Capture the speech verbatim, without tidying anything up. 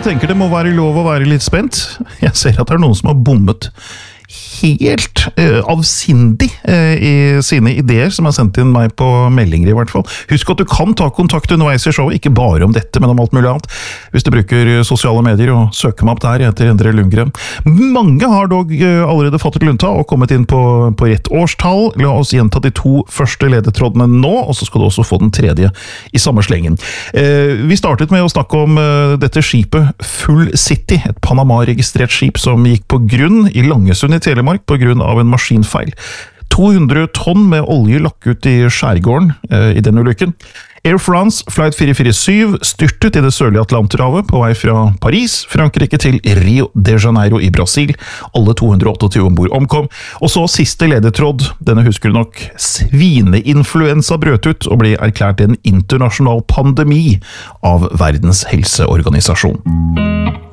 Jeg tenker det må være lov å være litt spent. Jeg ser at det er noen som har bommet helt uh, avsindig uh, i sine ideer, som er sendt inn meg på meldinger i hvert fall. Husk at du kan ta kontakt underveis i showet, ikke bare om dette, men om alt mulig annet. Hvis du bruker sosiale medier og søker meg opp der, jeg heter Endre Lundgren. Mange har dog uh, allerede fattet lunta og kommet inn på, på rett årstall. La oss gjenta de to første ledetrådene nå, og så skal du også få den tredje i samme slengen. Uh, vi startet med å snakke om uh, dette skipet Full City, et Panama-registrert skip som gikk på grunn i Langesund i Telemark på grunn av en maskinfeil. to hundre tonn med olje lakk ut i skjærgården eh, i den ulykken. Air France Flight fire fire syv styrtet i det sørlige Atlanterhavet på vei fra Paris, Frankrike til Rio de Janeiro i Brasil. Alle to hundre tjueåtte ombord omkom. Og så siste ledetråd, denne husker du nok, svineinfluensa brøt ut og ble erklært en internasjonal pandemi av Verdens helseorganisasjon.